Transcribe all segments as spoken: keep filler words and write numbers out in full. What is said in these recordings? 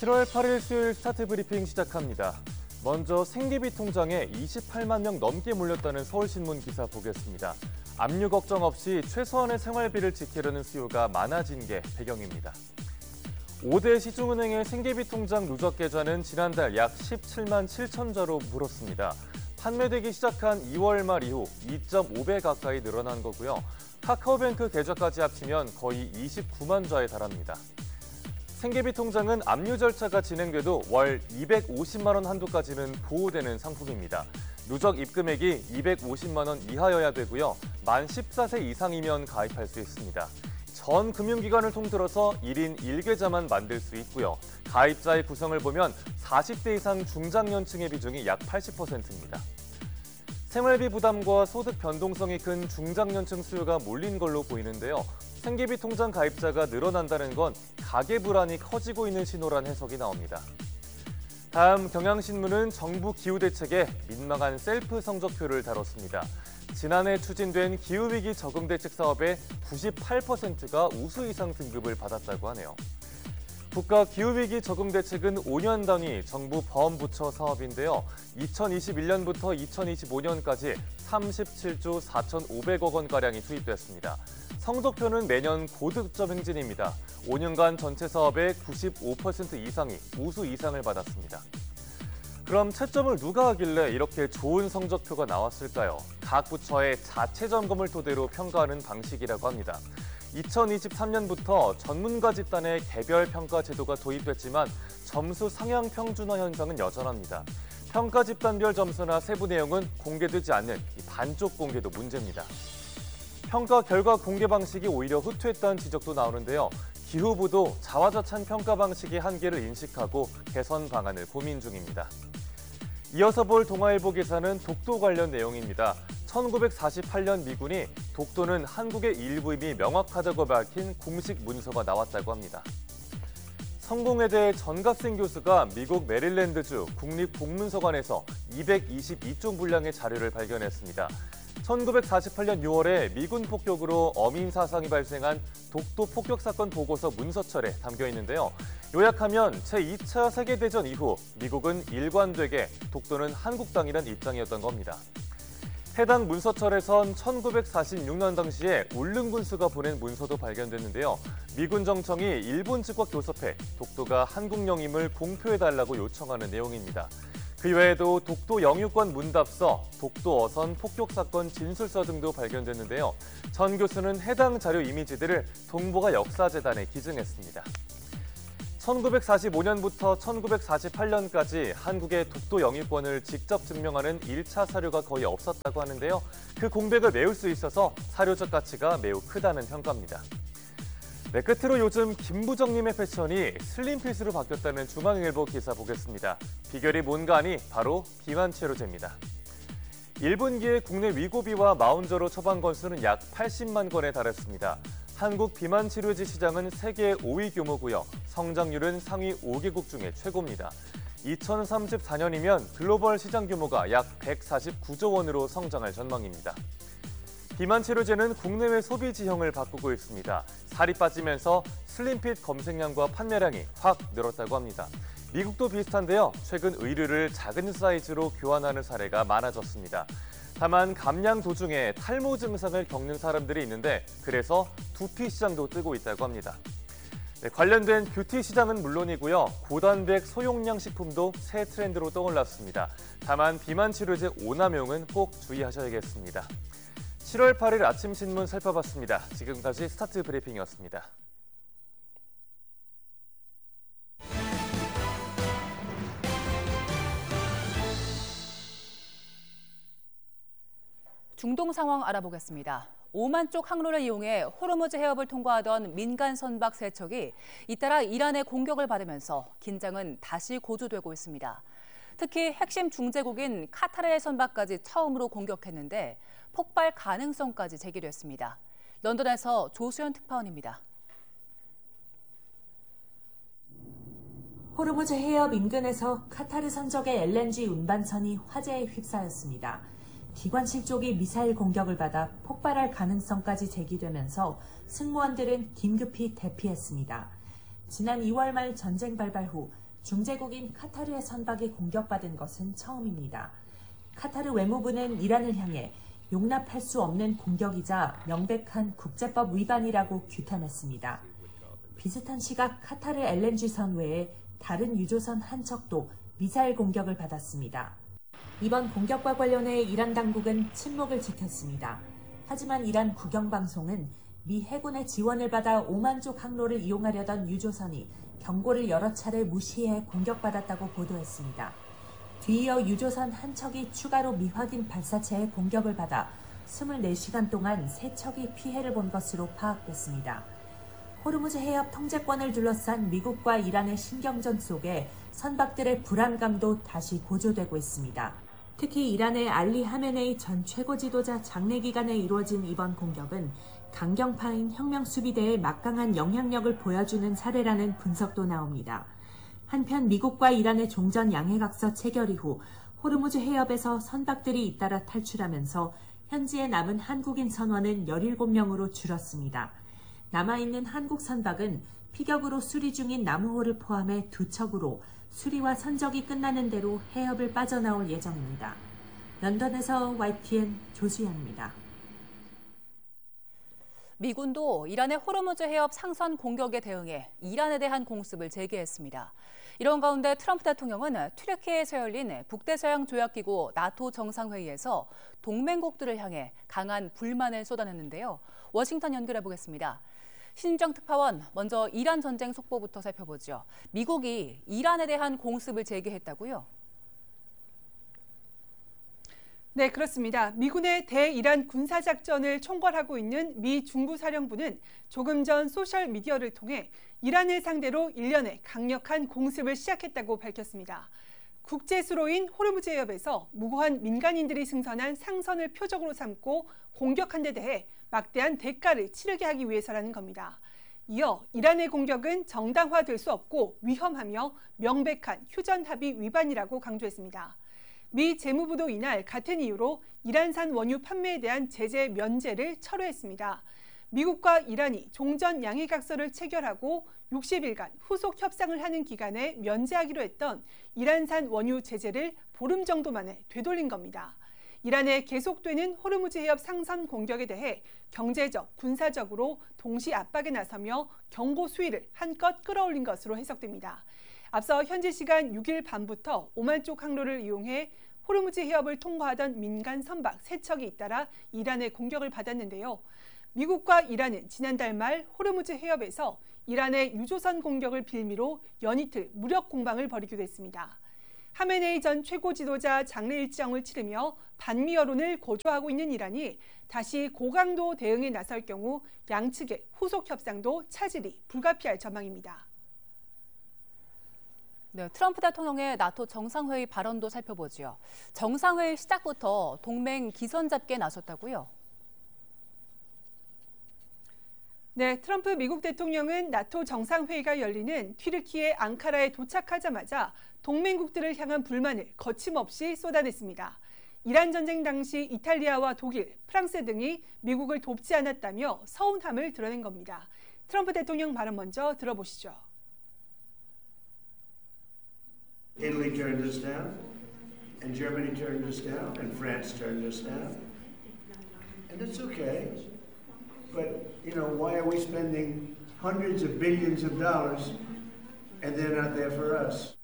칠월 팔일 수요일 스타트 브리핑 시작합니다. 먼저 생계비 통장에 이십팔만 명 넘게 몰렸다는 서울신문 기사 보겠습니다. 압류 걱정 없이 최소한의 생활비를 지키려는 수요가 많아진 게 배경입니다. 오 대 시중은행의 생계비 통장 누적 계좌는 지난달 약 십칠만 칠천 자로 늘었습니다. 판매되기 시작한 이월 말 이후 이 점 오 배 가까이 늘어난 거고요. 카카오뱅크 계좌까지 합치면 거의 이십구만 자에 달합니다. 생계비 통장은 압류 절차가 진행돼도 월 이백오십만 원 한도까지는 보호되는 상품입니다. 누적 입금액이 이백오십만 원 이하여야 되고요. 만 열네 세 이상이면 가입할 수 있습니다. 전 금융기관을 통틀어서 일 인 일 계좌만 만들 수 있고요. 가입자의 구성을 보면 사십 대 이상 중장년층의 비중이 약 팔십 퍼센트입니다. 생활비 부담과 소득 변동성이 큰 중장년층 수요가 몰린 걸로 보이는데요. 생계비 통장 가입자가 늘어난다는 건 가계 불안이 커지고 있는 신호란 해석이 나옵니다. 다음 경향신문은 정부 기후대책에 민망한 셀프 성적표를 다뤘습니다. 지난해 추진된 기후위기 적응대책 사업의 구십팔 퍼센트가 우수 이상 등급을 받았다고 하네요. 국가 기후위기 적응대책은 오 년 단위 정부 범부처 사업인데요. 이천이십일 년부터 이천이십오 년까지 삼십칠조 사천오백억 원가량이 투입됐습니다. 성적표는 매년 고득점 행진입니다. 오 년간 전체 사업의 구십오 퍼센트 이상이 우수 이상을 받았습니다. 그럼 채점을 누가 하길래 이렇게 좋은 성적표가 나왔을까요? 각 부처의 자체 점검을 토대로 평가하는 방식이라고 합니다. 이천이십삼 년부터 전문가 집단의 개별 평가 제도가 도입됐지만 점수 상향 평준화 현상은 여전합니다. 평가 집단별 점수나 세부 내용은 공개되지 않는 이 반쪽 공개도 문제입니다. 평가 결과 공개 방식이 오히려 후퇴했다는 지적도 나오는데요. 기후부도 자화자찬 평가 방식의 한계를 인식하고 개선 방안을 고민 중입니다. 이어서 볼 동아일보 기사는 독도 관련 내용입니다. 천구백사십팔 년 미군이 독도는 한국의 일부임이 명확하다고 밝힌 공식 문서가 나왔다고 합니다. 성공회대 전갑생 교수가 미국 메릴랜드주 국립국문서관에서 이백이십이 쪽 분량의 자료를 발견했습니다. 천구백사십팔 년 유월에 미군 폭격으로 어민 사상이 발생한 독도 폭격 사건 보고서 문서철에 담겨 있는데요. 요약하면 제이 차 세계대전 이후 미국은 일관되게 독도는 한국 땅이란 입장이었던 겁니다. 해당 문서철에선 천구백사십육 년 당시에 울릉군수가 보낸 문서도 발견됐는데요. 미군 정청이 일본 측과 교섭해 독도가 한국령임을 공표해달라고 요청하는 내용입니다. 그 외에도 독도 영유권 문답서, 독도 어선 폭격 사건 진술서 등도 발견됐는데요. 전 교수는 해당 자료 이미지들을 동북아 역사재단에 기증했습니다. 천구백사십오 년부터 천구백사십팔 년까지 한국의 독도 영유권을 직접 증명하는 일 차 사료가 거의 없었다고 하는데요. 그 공백을 메울 수 있어서 사료적 가치가 매우 크다는 평가입니다. 네, 끝으로 요즘 김부정님의 패션이 슬림핏으로 바뀌었다는 중앙일보 기사 보겠습니다. 비결이 뭔가 하니 바로 비만 치료제입니다. 일 분기에 국내 위고비와 마운저로 처방 건수는 약 팔십만 건에 달했습니다. 한국 비만 치료제 시장은 세계 오 위 규모고요. 성장률은 상위 오 개국 중에 최고입니다. 이천삼십사 년이면 글로벌 시장 규모가 약 백사십구조 원으로 성장할 전망입니다. 비만 치료제는 국내외 소비 지형을 바꾸고 있습니다. 살이 빠지면서 슬림핏 검색량과 판매량이 확 늘었다고 합니다. 미국도 비슷한데요. 최근 의류를 작은 사이즈로 교환하는 사례가 많아졌습니다. 다만 감량 도중에 탈모 증상을 겪는 사람들이 있는데 그래서 두피 시장도 뜨고 있다고 합니다. 네, 관련된 뷰티 시장은 물론이고요. 고단백 소용량 식품도 새 트렌드로 떠올랐습니다. 다만 비만 치료제 오남용은 꼭 주의하셔야겠습니다. 칠월 팔일 아침 신문 살펴봤습니다. 지금까지 스타트 브리핑이었습니다. 중동 상황 알아보겠습니다. 오만 쪽 항로를 이용해 호르무즈 해협을 통과하던 민간 선박 세 척이 잇따라 이란의 공격을 받으면서 긴장은 다시 고조되고 있습니다. 특히 핵심 중재국인 카타르의 선박까지 처음으로 공격했는데 폭발 가능성까지 제기됐습니다. 런던에서 조수연 특파원입니다. 호르무즈 해협 인근에서 카타르 선적의 엘엔지 운반선이 화재에 휩싸였습니다. 기관실 쪽이 미사일 공격을 받아 폭발할 가능성까지 제기되면서 승무원들은 긴급히 대피했습니다. 지난 이월 말 전쟁 발발 후 중재국인 카타르의 선박이 공격받은 것은 처음입니다. 카타르 외무부는 이란을 향해 용납할 수 없는 공격이자 명백한 국제법 위반이라고 규탄했습니다. 비슷한 시각 카타르 엘엔지선 외에 다른 유조선 한 척도 미사일 공격을 받았습니다. 이번 공격과 관련해 이란 당국은 침묵을 지켰습니다. 하지만 이란 국영방송은 미 해군의 지원을 받아 오만족 항로를 이용하려던 유조선이 경고를 여러 차례 무시해 공격받았다고 보도했습니다. 뒤이어 유조선 한 척이 추가로 미확인 발사체의 공격을 받아 이십사 시간 동안 세 척이 피해를 본 것으로 파악됐습니다. 호르무즈 해협 통제권을 둘러싼 미국과 이란의 신경전 속에 선박들의 불안감도 다시 고조되고 있습니다. 특히 이란의 알리 하메네이 전 최고 지도자 장례 기간에 이루어진 이번 공격은 강경파인 혁명수비대의 막강한 영향력을 보여주는 사례라는 분석도 나옵니다. 한편 미국과 이란의 종전 양해각서 체결 이후 호르무즈 해협에서 선박들이 잇따라 탈출하면서 현지에 남은 한국인 선원은 열일곱 명으로 줄었습니다. 남아있는 한국 선박은 피격으로 수리 중인 나무호를 포함해 두 척으로 수리와 선적이 끝나는 대로 해협을 빠져나올 예정입니다. 런던에서 와이티엔 조수연입니다. 미군도 이란의 호르무즈 해협 상선 공격에 대응해 이란에 대한 공습을 재개했습니다. 이런 가운데 트럼프 대통령은 튀르키예에서 열린 북대서양 조약기구 나토 정상회의에서 동맹국들을 향해 강한 불만을 쏟아냈는데요. 워싱턴 연결해 보겠습니다. 신인정 특파원, 먼저 이란 전쟁 속보부터 살펴보죠. 미국이 이란에 대한 공습을 재개했다고요? 네, 그렇습니다. 미군의 대이란 군사작전을 총괄하고 있는 미 중부사령부는 조금 전 소셜미디어를 통해 이란을 상대로 일련의 강력한 공습을 시작했다고 밝혔습니다. 국제수로인 호르무즈 해협에서 무고한 민간인들이 승선한 상선을 표적으로 삼고 공격한 데 대해 막대한 대가를 치르게 하기 위해서라는 겁니다. 이어 이란의 공격은 정당화될 수 없고 위험하며 명백한 휴전합의 위반이라고 강조했습니다. 미 재무부도 이날 같은 이유로 이란산 원유 판매에 대한 제재 면제를 철회했습니다. 미국과 이란이 종전 양해각서를 체결하고 육십 일간 후속 협상을 하는 기간에 면제하기로 했던 이란산 원유 제재를 보름 정도 만에 되돌린 겁니다. 이란의 계속되는 호르무즈 해협 상선 공격에 대해 경제적, 군사적으로 동시 압박에 나서며 경고 수위를 한껏 끌어올린 것으로 해석됩니다. 앞서 현지 시간 육 일 밤부터 오만 쪽 항로를 이용해 호르무즈 해협을 통과하던 민간 선박 세 척이 잇따라 이란의 공격을 받았는데요. 미국과 이란은 지난달 말 호르무즈 해협에서 이란의 유조선 공격을 빌미로 연이틀 무력 공방을 벌이기도 했습니다. 하메네이 전 최고 지도자 장례 일정을 치르며 반미 여론을 고조하고 있는 이란이 다시 고강도 대응에 나설 경우 양측의 후속 협상도 차질이 불가피할 전망입니다. 네, 트럼프 대통령의 나토 정상회의 발언도 살펴보죠. 정상회의 시작부터 동맹 기선 잡기에 나섰다고요? 네, 트럼프 미국 대통령은 나토 정상회의가 열리는 튀르키예 앙카라에 도착하자마자 동맹국들을 향한 불만을 거침없이 쏟아냈습니다. 이란 전쟁 당시 이탈리아와 독일, 프랑스 등이 미국을 돕지 않았다며 서운함을 드러낸 겁니다. 트럼프 대통령 발언 먼저 들어보시죠. Italy turned us down, and Germany turned us down, and France turned us down. And it's okay. But, you know, why are we spending hundreds of billions of dollars and they're not there for us?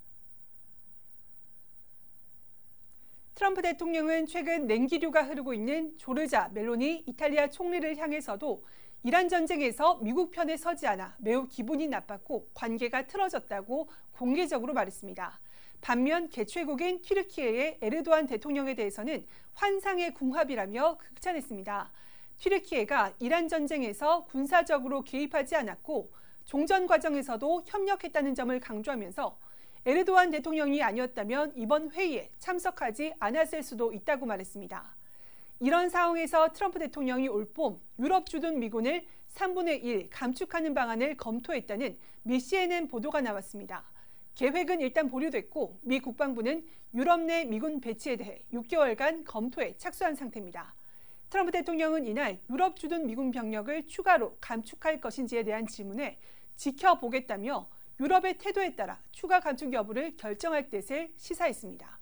트럼프 대통령은 최근 냉기류가 흐르고 있는 조르자 멜로니 이탈리아 총리를 향해서도 이란 전쟁에서 미국 편에 서지 않아 매우 기분이 나빴고 관계가 틀어졌다고 공개적으로 말했습니다. 반면 개최국인 튀르키예의 에르도안 대통령에 대해서는 환상의 궁합이라며 극찬했습니다. 튀르키예가 이란 전쟁에서 군사적으로 개입하지 않았고 종전 과정에서도 협력했다는 점을 강조하면서 에르도안 대통령이 아니었다면 이번 회의에 참석하지 않았을 수도 있다고 말했습니다. 이런 상황에서 트럼프 대통령이 올 봄 유럽 주둔 미군을 삼분의 일 감축하는 방안을 검토했다는 미 씨엔엔 보도가 나왔습니다. 계획은 일단 보류됐고 미 국방부는 유럽 내 미군 배치에 대해 육 개월간 검토에 착수한 상태입니다. 트럼프 대통령은 이날 유럽 주둔 미군 병력을 추가로 감축할 것인지에 대한 질문에 지켜보겠다며 유럽의 태도에 따라 추가 감축 여부를 결정할 뜻을 시사했습니다.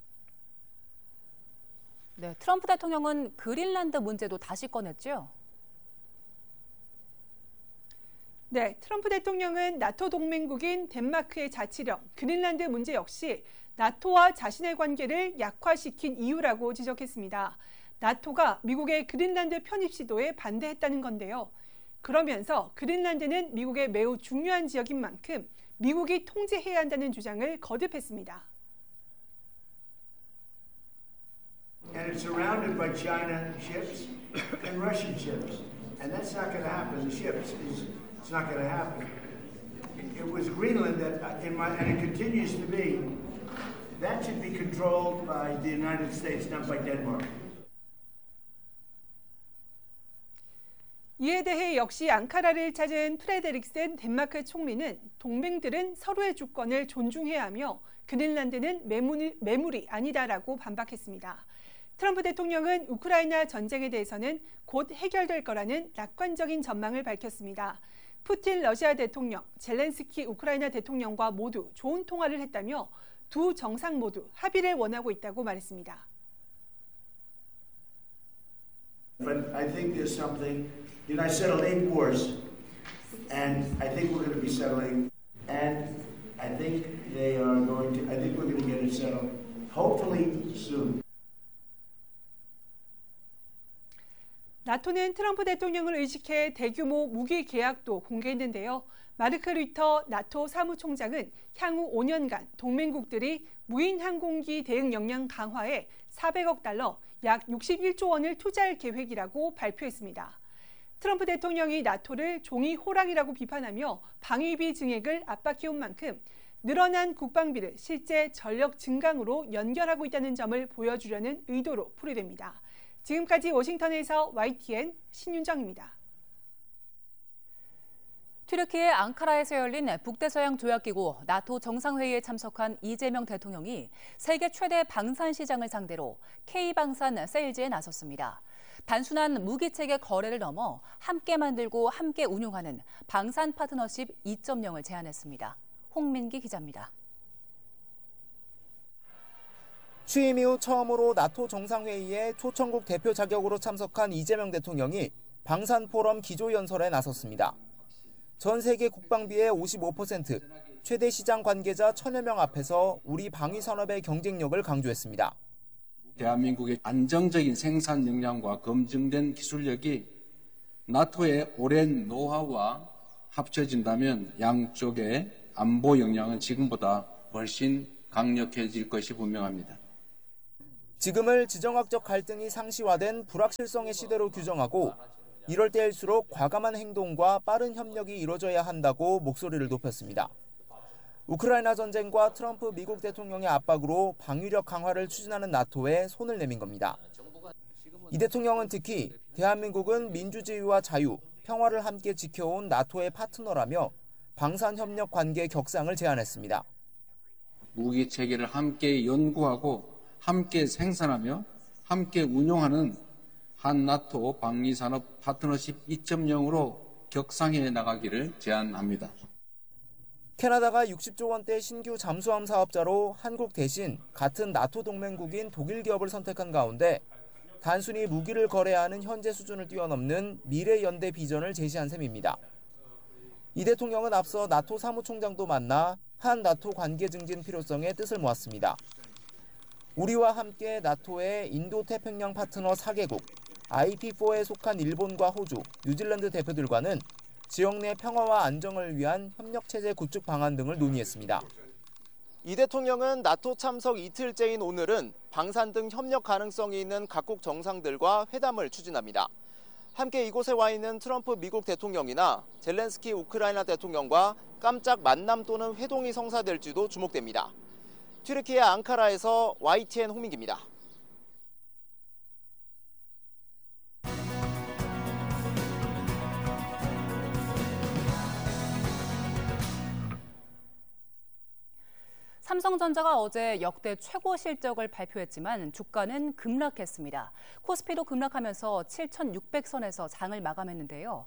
네, 트럼프 대통령은 그린란드 문제도 다시 꺼냈죠? 네, 트럼프 대통령은 나토 동맹국인 덴마크의 자치령 그린란드 문제 역시 나토와 자신의 관계를 약화시킨 이유라고 지적했습니다. 나토가 미국의 그린란드 편입 시도에 반대했다는 건데요. 그러면서 그린란드는 미국의 매우 중요한 지역인 만큼 미국이 통제해야 한다는 주장을 거듭했습니다. And it's surrounded by China ships and Russian ships. And that's not going to happen. The ships is it's not going to happen. It was Greenland that in my and it continues to be that should be controlled by the United States, not by Denmark. 이에 대해 역시 앙카라를 찾은 프레데릭센 덴마크 총리는 동맹들은 서로의 주권을 존중해야 하며 그린란드는 매물이, 매물이 아니다라고 반박했습니다. 트럼프 대통령은 우크라이나 전쟁에 대해서는 곧 해결될 거라는 낙관적인 전망을 밝혔습니다. 푸틴 러시아 대통령, 젤렌스키 우크라이나 대통령과 모두 좋은 통화를 했다며 두 정상 모두 합의를 원하고 있다고 말했습니다. But I think there's something, you know, I settled eight wars, and I think we're going to be settling, and I think they are going to, I think we're going to get it settled, hopefully soon. 나토는 트럼프 대통령을 의식해 대규모 무기 계약도 공개했는데요. 마르크 류터 나토 사무총장은 향후 오 년간 동맹국들이 무인 항공기 대응 역량 강화에 사백억 달러, 약 육십일조 원을 투자할 계획이라고 발표했습니다. 트럼프 대통령이 나토를 종이 호랑이라고 비판하며 방위비 증액을 압박해온 만큼 늘어난 국방비를 실제 전력 증강으로 연결하고 있다는 점을 보여주려는 의도로 풀이됩니다. 지금까지 워싱턴에서 와이티엔 신윤정입니다. 튀르키예 앙카라에서 열린 북대서양 조약기구 나토 정상회의에 참석한 이재명 대통령이 세계 최대 방산 시장을 상대로 K방산 세일즈에 나섰습니다. 단순한 무기체계 거래를 넘어 함께 만들고 함께 운용하는 방산 파트너십 이 점 영을 제안했습니다. 홍민기 기자입니다. 취임 이후 처음으로 나토 정상회의에 초청국 대표 자격으로 참석한 이재명 대통령이 방산포럼 기조연설에 나섰습니다. 전 세계 국방비의 오십오 퍼센트, 최대 시장 관계자 천여 명 앞에서 우리 방위산업의 경쟁력을 강조했습니다. 대한민국의 안정적인 생산 역량과 검증된 기술력이 나토의 오랜 노하우와 합쳐진다면 양쪽의 안보 역량은 지금보다 훨씬 강력해질 것이 분명합니다. 지금을 지정학적 갈등이 상시화된 불확실성의 시대로 규정하고 이럴 때일수록 과감한 행동과 빠른 협력이 이루어져야 한다고 목소리를 높였습니다. 우크라이나 전쟁과 트럼프 미국 대통령의 압박으로 방위력 강화를 추진하는 나토에 손을 내민 겁니다. 이 대통령은 특히 대한민국은 민주주의와 자유, 평화를 함께 지켜온 나토의 파트너라며 방산협력 관계 격상을 제안했습니다. 무기 체계를 함께 연구하고 함께 생산하며 함께 운용하는 한 나토 방위산업 파트너십 이 점 영으로 격상해 나가기를 제안합니다. 캐나다가 육십조 원대 신규 잠수함 사업자로 한국 대신 같은 나토 동맹국인 독일 기업을 선택한 가운데 단순히 무기를 거래하는 현재 수준을 뛰어넘는 미래 연대 비전을 제시한 셈입니다. 이 대통령은 앞서 나토 사무총장도 만나 한 나토 관계 증진 필요성에 뜻을 모았습니다. 우리와 함께 나토의 인도태평양 파트너 사 개국, 아이피사에 속한 일본과 호주, 뉴질랜드 대표들과는 지역 내 평화와 안정을 위한 협력체제 구축 방안 등을 논의했습니다. 이 대통령은 나토 참석 이틀째인 오늘은 방산 등 협력 가능성이 있는 각국 정상들과 회담을 추진합니다. 함께 이곳에 와 있는 트럼프 미국 대통령이나 젤렌스키 우크라이나 대통령과 깜짝 만남 또는 회동이 성사될지도 주목됩니다. 튀르키예 앙카라에서 와이티엔 홍민기입니다. 삼성전자가 어제 역대 최고 실적을 발표했지만 주가는 급락했습니다. 코스피도 급락하면서 칠천육백 선에서 장을 마감했는데요.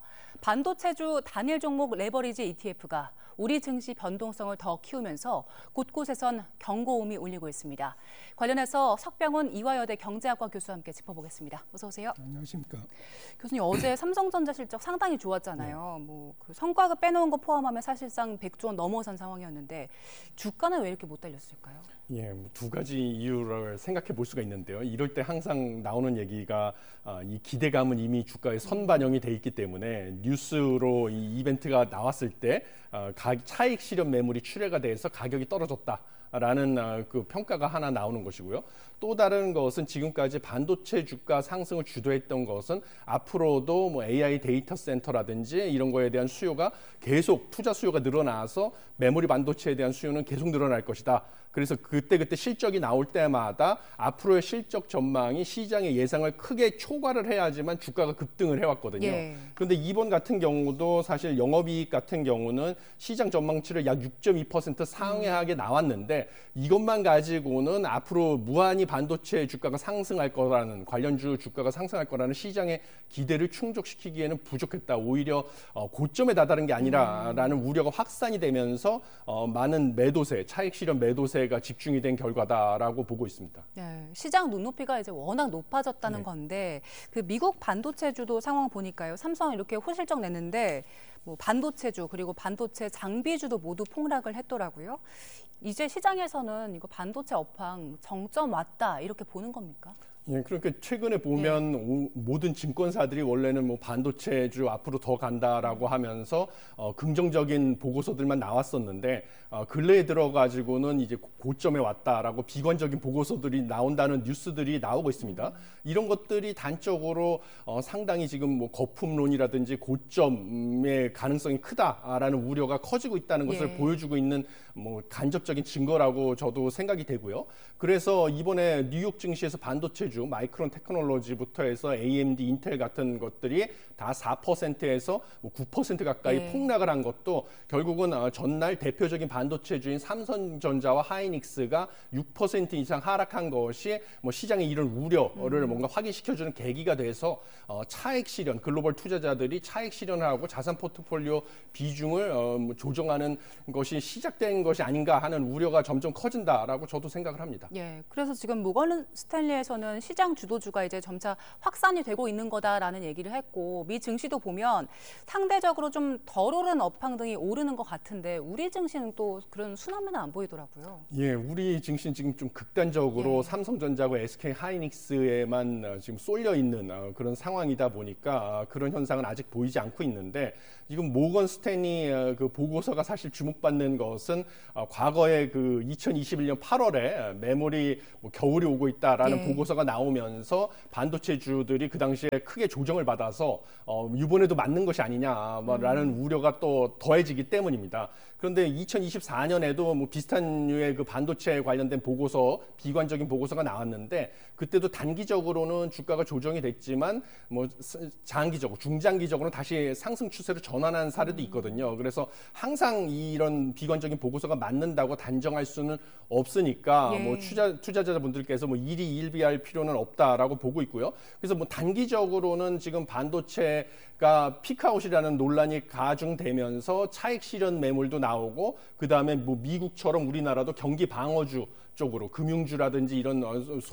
반도체주 단일 종목 레버리지 이티에프가 우리 증시 변동성을 더 키우면서 곳곳에선 경고음이 울리고 있습니다. 관련해서 석병훈 이화여대 경제학과 교수와 함께 짚어보겠습니다. 어서 오세요. 안녕하십니까. 교수님, 어제 삼성전자 실적 상당히 좋았잖아요. 네. 뭐 그 성과급 빼놓은 거 포함하면 사실상 백조 원 넘어선 상황이었는데 주가는 왜 이렇게 못 달렸을까요? 예, 뭐 두 가지 이유를 생각해 볼 수가 있는데요. 이럴 때 항상 나오는 얘기가 아, 이 기대감은 이미 주가에 선반영이 돼 있기 때문에 뉴스로 이 이벤트가 나왔을 때 아, 가, 차익 실현 매물이 출회가 돼서 가격이 떨어졌다. 라는 그 평가가 하나 나오는 것이고요. 또 다른 것은 지금까지 반도체 주가 상승을 주도했던 것은 앞으로도 뭐 에이아이 데이터 센터라든지 이런 거에 대한 수요가 계속 투자 수요가 늘어나서 메모리 반도체에 대한 수요는 계속 늘어날 것이다. 그래서 그때그때 실적이 나올 때마다 앞으로의 실적 전망이 시장의 예상을 크게 초과를 해야지만 주가가 급등을 해왔거든요. 예. 그런데 이번 같은 경우도 사실 영업이익 같은 경우는 시장 전망치를 약 육 점 이 퍼센트 상회하게 나왔는데 이것만 가지고는 앞으로 무한히 반도체 주가가 상승할 거라는 관련주 주가가 상승할 거라는 시장의 기대를 충족시키기에는 부족했다. 오히려 고점에 다다른 게 아니라라는 음. 우려가 확산이 되면서 많은 매도세, 차익 실현 매도세 가 집중이 된 결과다라고 보고 있습니다. 네, 시장 눈높이가 이제 워낙 높아졌다는 네. 건데 그 미국 반도체주도 상황 보니까요. 삼성 이렇게 호실적 냈는데 뭐 반도체주 그리고 반도체 장비주도 모두 폭락을 했더라고요. 이제 시장에서는 이거 반도체 업황 정점 왔다 이렇게 보는 겁니까? 예, 그러니까 최근에 보면 네. 모든 증권사들이 원래는 뭐 반도체주 앞으로 더 간다라고 하면서 어, 긍정적인 보고서들만 나왔었는데 어, 근래에 들어가지고는 이제 고점에 왔다라고 비관적인 보고서들이 나온다는 뉴스들이 나오고 있습니다. 이런 것들이 단적으로 어, 상당히 지금 뭐 거품론이라든지 고점의 가능성이 크다라는 우려가 커지고 있다는 것을 예. 보여주고 있는 뭐 간접적인 증거라고 저도 생각이 되고요. 그래서 이번에 뉴욕 증시에서 반도체주 마이크론 테크놀로지부터 해서 에이엠디, 인텔 같은 것들이 다 사 퍼센트에서 뭐 구 퍼센트 가까이 네. 폭락을 한 것도 결국은 전날 대표적인 반도체주인 삼성전자와 하이닉스가 육 퍼센트 이상 하락한 것이 뭐 시장의 이런 우려를 음. 뭔가 확인시켜주는 계기가 돼서 어, 차익 실현, 글로벌 투자자들이 차익 실현하고 자산 포트폴리오 비중을 어, 뭐 조정하는 것이 시작된 것이 아닌가 하는 우려가 점점 커진다라고 저도 생각을 합니다. 예, 그래서 지금 모건 스탠리에서는 시장 주도주가 이제 점차 확산이 되고 있는 거다라는 얘기를 했고 미 증시도 보면 상대적으로 좀 덜 오른 업황 등이 오르는 것 같은데 우리 증시는 또 그런 순환면은 안 보이더라고요. 예, 우리 증시는 지금 좀 극단적으로 예. 삼성전자하고 에스케이 하이닉스에만 지금 쏠려 있는 그런 상황이다 보니까 그런 현상은 아직 보이지 않고 있는데 지금 모건 스탠리 그 보고서가 사실 주목받는 것은 과거에 그 이천이십일 년 팔월에 메모리 뭐 겨울이 오고 있다라는 예. 보고서가 나오면서 반도체주들이 그 당시에 크게 조정을 받아서 어, 이번에도 맞는 것이 아니냐라는 음. 우려가 또 더해지기 때문입니다. 그런데 이천이십사 년에도 뭐 비슷한 류의 그 반도체 관련된 보고서, 비관적인 보고서가 나왔는데 그때도 단기적으로는 주가가 조정이 됐지만 뭐 장기적으로, 중장기적으로는 다시 상승 추세로 전환한 사례도 있거든요. 그래서 항상 이런 비관적인 보고서가 맞는다고 단정할 수는 없으니까 예. 뭐 투자, 투자자분들께서 뭐 일희일비할 필요는 없다라고 보고 있고요. 그래서 뭐 단기적으로는 지금 반도체가 피크아웃이라는 논란이 가중되면서 차익 실현 매물도 나오고 그 다음에 뭐 미국처럼 우리나라도 경기 방어주 쪽으로 금융주라든지 이런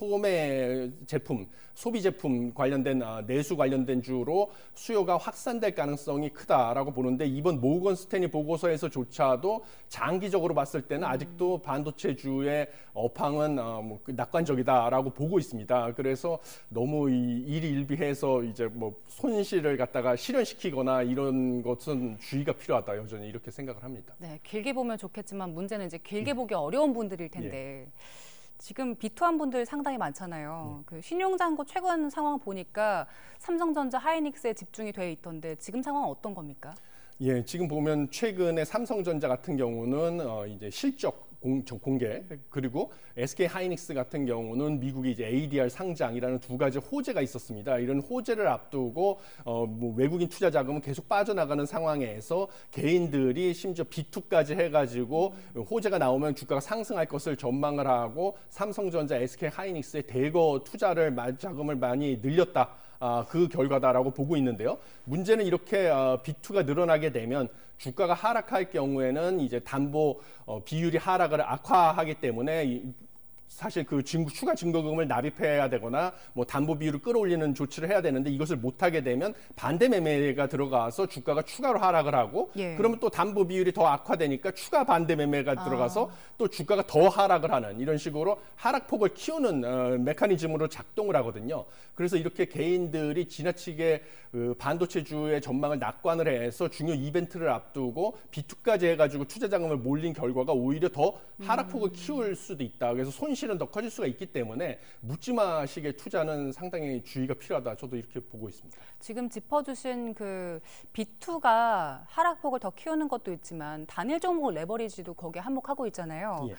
소매 제품, 소비 제품 관련된 내수 관련된 주로 수요가 확산될 가능성이 크다라고 보는데 이번 모건 스탠리 보고서에서조차도 장기적으로 봤을 때는 아직도 반도체주의 업황은 뭐 낙관적이다라고 보고 있습니다. 그래서 너무 일희일비해서 이제 뭐 손실을 갖다가 실현시키거나 이런 것은 주의가 필요하다 여전히 이렇게 생각을 합니다. 네, 길게 보면 좋겠지만 문제는 이제 길게 보기 음. 어려운 분들일 텐데. 예. 지금 비투한 분들 상당히 많잖아요. 네. 그 신용잔고 최근 상황 보니까 삼성전자, 하이닉스에 집중이 돼 있던데 지금 상황은 어떤 겁니까? 예, 지금 보면 최근에 삼성전자 같은 경우는 어 이제 실적 공, 공개 그리고 에스케이 하이닉스 같은 경우는 미국이 이제 에이디알 상장이라는 두 가지 호재가 있었습니다. 이런 호재를 앞두고 어, 뭐 외국인 투자 자금은 계속 빠져나가는 상황에서 개인들이 심지어 비투까지 해가지고 호재가 나오면 주가가 상승할 것을 전망을 하고 삼성전자, 에스케이 하이닉스에 대거 투자를 자금을 많이 늘렸다. 아, 그 결과다라고 보고 있는데요. 문제는 이렇게 어, 비투가 늘어나게 되면 주가가 하락할 경우에는 이제 담보 어, 비율이 하락을 악화하기 때문에 이, 사실 그 증, 추가 증거금을 납입해야 되거나 뭐 담보 비율을 끌어올리는 조치를 해야 되는데 이것을 못하게 되면 반대 매매가 들어가서 주가가 추가로 하락을 하고 예. 그러면 또 담보 비율이 더 악화되니까 추가 반대 매매가 아. 들어가서 또 주가가 더 하락을 하는 이런 식으로 하락폭을 키우는 어, 메커니즘으로 작동을 하거든요. 그래서 이렇게 개인들이 지나치게 그 반도체주의 전망을 낙관을 해서 중요 이벤트를 앞두고 비투까지 해가지고 투자 자금을 몰린 결과가 오히려 더 하락폭을 음. 키울 수도 있다. 그래서 손실은 더 커질 수가 있기 때문에 묻지마식의 투자는 상당히 주의가 필요하다. 저도 이렇게 보고 있습니다. 지금 짚어주신 그 비투가 하락폭을 더 키우는 것도 있지만 단일 종목 레버리지도 거기에 한몫하고 있잖아요. 예.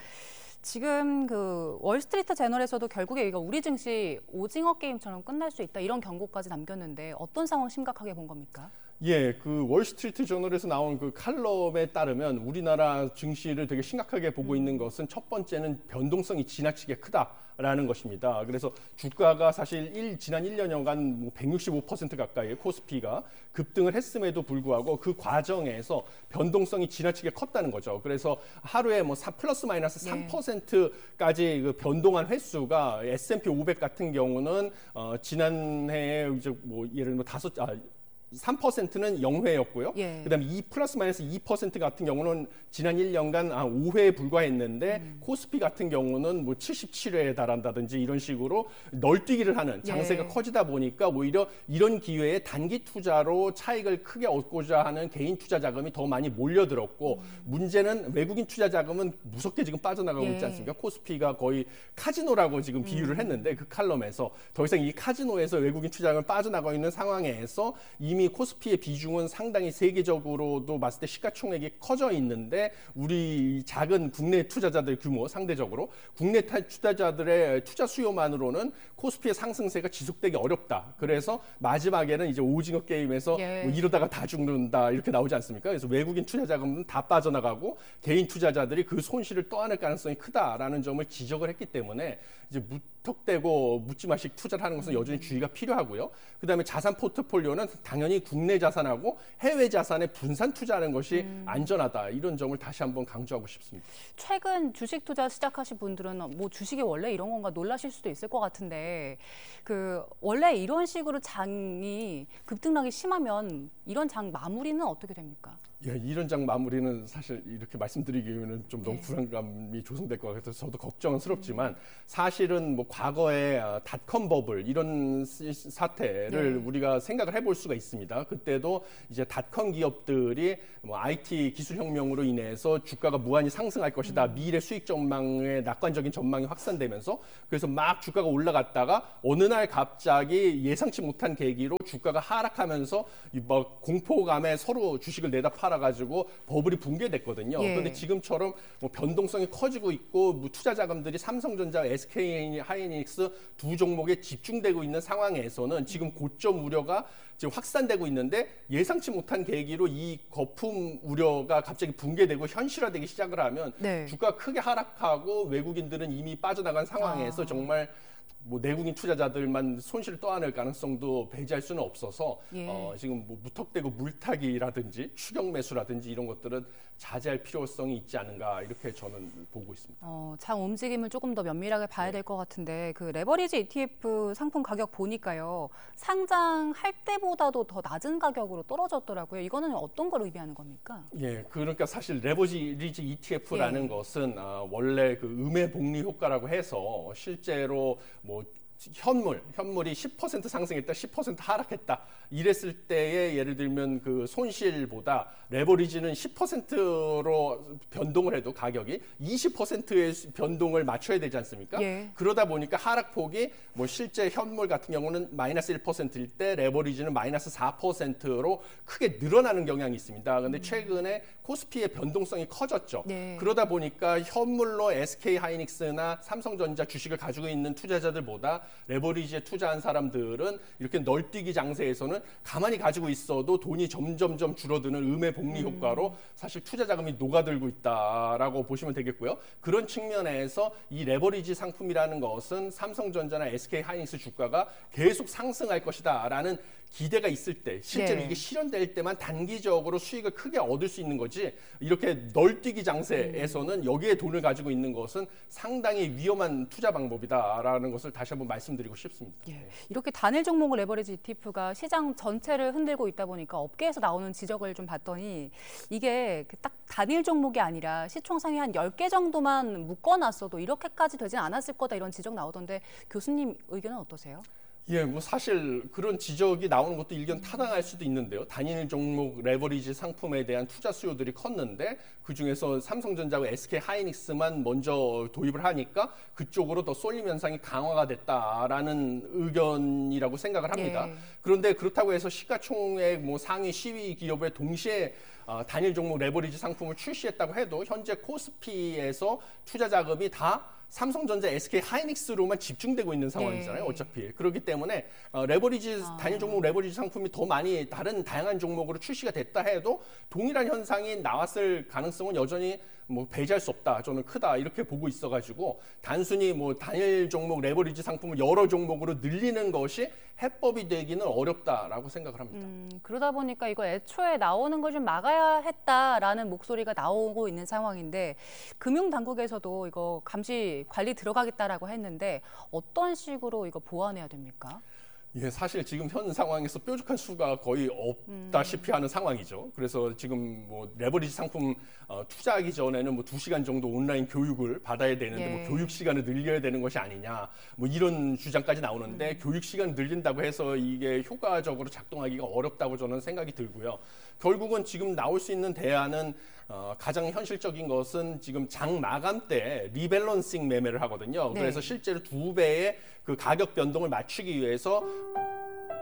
지금 그 월스트리트 저널에서도 결국에 이거 우리 증시 오징어 게임처럼 끝날 수 있다 이런 경고까지 남겼는데 어떤 상황 심각하게 본 겁니까? 예, 그 월스트리트 저널에서 나온 그 칼럼에 따르면 우리나라 증시를 되게 심각하게 보고 있는 것은 첫 번째는 변동성이 지나치게 크다라는 것입니다. 그래서 주가가 사실 일, 지난 일 년여간 뭐 백육십오 퍼센트 가까이 코스피가 급등을 했음에도 불구하고 그 과정에서 변동성이 지나치게 컸다는 거죠. 그래서 하루에 뭐 플러스 마이너스 삼 퍼센트까지 그 변동한 횟수가 에스 앤 피 오백 같은 경우는 어, 지난해에 이제 뭐 예를 들면 다섯 아, 삼 퍼센트는 영 회였고요. 예. 그다음에 이 플러스 마이너스 이 퍼센트 같은 경우는 지난 일 년간 아, 오 회에 불과했는데 음. 코스피 같은 경우는 뭐 칠십칠 회에 달한다든지 이런 식으로 널뛰기를 하는 장세가 예. 커지다 보니까 오히려 이런 기회에 단기 투자로 차익을 크게 얻고자 하는 개인 투자 자금이 더 많이 몰려들었고 음. 문제는 외국인 투자 자금은 무섭게 지금 빠져나가고 예. 있지 않습니까? 코스피가 거의 카지노라고 지금 비유를 음. 했는데 그 칼럼에서 더 이상 이 카지노에서 외국인 투자 자금이 빠져나가고 있는 상황에서 이 이미 코스피의 비중은 상당히 세계적으로도 봤을 때 시가총액이 커져 있는데 우리 작은 국내 투자자들 규모 상대적으로 국내 투자자들의 투자 수요만으로는 코스피의 상승세가 지속되기 어렵다. 그래서 마지막에는 이제 오징어 게임에서 예. 뭐 이러다가 다 죽는다 이렇게 나오지 않습니까? 그래서 외국인 투자 자금은 다 빠져나가고 개인 투자자들이 그 손실을 떠안을 가능성이 크다라는 점을 지적을 했기 때문에 이제 무턱대고 묻지마식 투자를 하는 것은 여전히 주의가 필요하고요. 그다음에 자산 포트폴리오는 당연히 국내 자산하고 해외 자산에 분산 투자하는 것이 음. 안전하다. 이런 점을 다시 한번 강조하고 싶습니다. 최근 주식 투자 시작하신 분들은 뭐 주식이 원래 이런 건가 놀라실 수도 있을 것 같은데 그 원래 이런 식으로 장이 급등락이 심하면 이런 장 마무리는 어떻게 됩니까? 예, 이런 장 마무리는 사실 이렇게 말씀드리기에는 좀 너무 네. 불안감이 조성될 것 같아서 저도 걱정스럽지만 음. 사실은 뭐 과거에 닷컴 버블 이런 사태를 네. 우리가 생각을 해볼 수가 있습니다. 그때도 이제 닷컴 기업들이 뭐 아이티 기술혁명으로 인해서 주가가 무한히 상승할 것이다. 음. 미래 수익 전망의 낙관적인 전망이 확산되면서 그래서 막 주가가 올라갔다가 어느 날 갑자기 예상치 못한 계기로 주가가 하락하면서 막 공포감에 서로 주식을 내다 팔 가지고 버블이 붕괴됐거든요. 예. 그런데 지금처럼 뭐 변동성이 커지고 있고 뭐 투자 자금들이 삼성전자, 에스케이 하이닉스 두 종목에 집중되고 있는 상황에서는 지금 고점 우려가 지금 확산되고 있는데 예상치 못한 계기로 이 거품 우려가 갑자기 붕괴되고 현실화되기 시작을 하면 네. 주가가 크게 하락하고 외국인들은 이미 빠져나간 상황에서 아. 정말 뭐 내국인 투자자들만 손실을 떠안을 가능성도 배제할 수는 없어서 예. 어, 지금 뭐 무턱대고 물타기라든지 추격 매수라든지 이런 것들은 자제할 필요성이 있지 않은가 이렇게 저는 보고 있습니다. 어, 장 움직임을 조금 더 면밀하게 봐야 네. 될 것 같은데 그 레버리지 이티에프 상품 가격 보니까요 상장할 때보다도 더 낮은 가격으로 떨어졌더라고요. 이거는 어떤 걸 의미하는 겁니까? 예, 그러니까 사실 레버리지 이티에프라는 예. 것은 아, 원래 그 음의 복리 효과라고 해서 실제로 뭐 현물, 현물이 십 퍼센트 상승했다, 십 퍼센트 하락했다. 이랬을 때에 예를 들면 그 손실보다 레버리지는 십 퍼센트로 변동을 해도 가격이 이십 퍼센트의 변동을 맞춰야 되지 않습니까? 예. 그러다 보니까 하락폭이 뭐 실제 현물 같은 경우는 마이너스 일 퍼센트일 때 레버리지는 마이너스 사 퍼센트로 크게 늘어나는 경향이 있습니다. 근데 최근에 코스피의 변동성이 커졌죠. 네. 그러다 보니까 현물로 에스케이하이닉스나 삼성전자 주식을 가지고 있는 투자자들보다 레버리지에 투자한 사람들은 이렇게 널뛰기 장세에서는 가만히 가지고 있어도 돈이 점점점 줄어드는 음의 복리 효과로 사실 투자 자금이 녹아들고 있다라고 보시면 되겠고요. 그런 측면에서 이 레버리지 상품이라는 것은 삼성전자나 에스케이하이닉스 주가가 계속 상승할 것이다라는 기대가 있을 때 실제로 네. 이게 실현될 때만 단기적으로 수익을 크게 얻을 수 있는 거지 이렇게 널뛰기 장세에서는 여기에 돈을 가지고 있는 것은 상당히 위험한 투자 방법이다라는 것을 다시 한번 말씀드리고 싶습니다. 예. 이렇게 단일 종목 레버리지 이티에프가 시장 전체를 흔들고 있다 보니까 업계에서 나오는 지적을 좀 봤더니 이게 딱 단일 종목이 아니라 시총 상위 한 열 개 정도만 묶어놨어도 이렇게까지 되진 않았을 거다 이런 지적 나오던데 교수님 의견은 어떠세요? 예, 뭐 사실 그런 지적이 나오는 것도 일견 타당할 수도 있는데요. 단일 종목 레버리지 상품에 대한 투자 수요들이 컸는데 그중에서 삼성전자와 에스케이하이닉스만 먼저 도입을 하니까 그쪽으로 더 쏠림 현상이 강화가 됐다라는 의견이라고 생각을 합니다. 예. 그런데 그렇다고 해서 시가총액 뭐 상위 십 위 기업에 동시에 어, 단일 종목 레버리지 상품을 출시했다고 해도 현재 코스피에서 투자 자금이 다 삼성전자, 에스케이하이닉스로만 집중되고 있는 상황이잖아요. 네. 어차피. 그렇기 때문에 어, 레버리지 아. 단일 종목 레버리지 상품이 더 많이 다른 다양한 종목으로 출시가 됐다 해도 동일한 현상이 나왔을 가능성은 여전히 뭐 배제할 수 없다. 저는 크다. 이렇게 보고 있어가지고 단순히 뭐 단일 종목 레버리지 상품을 여러 종목으로 늘리는 것이 해법이 되기는 어렵다라고 생각을 합니다. 음, 그러다 보니까 이거 애초에 나오는 걸 좀 막아야 했다라는 목소리가 나오고 있는 상황인데 금융당국에서도 이거 감시 관리 들어가겠다라고 했는데 어떤 식으로 이거 보완해야 됩니까? 예, 사실 지금 현 상황에서 뾰족한 수가 거의 없다시피 하는 상황이죠. 그래서 지금 뭐 레버리지 상품 어, 투자하기 전에는 뭐 두 시간 정도 온라인 교육을 받아야 되는데 예. 뭐 교육 시간을 늘려야 되는 것이 아니냐 뭐 이런 주장까지 나오는데 음. 교육 시간을 늘린다고 해서 이게 효과적으로 작동하기가 어렵다고 저는 생각이 들고요. 결국은 지금 나올 수 있는 대안은 어, 가장 현실적인 것은 지금 장 마감 때 리밸런싱 매매를 하거든요. 네. 그래서 실제로 두 배의 그 가격 변동을 맞추기 위해서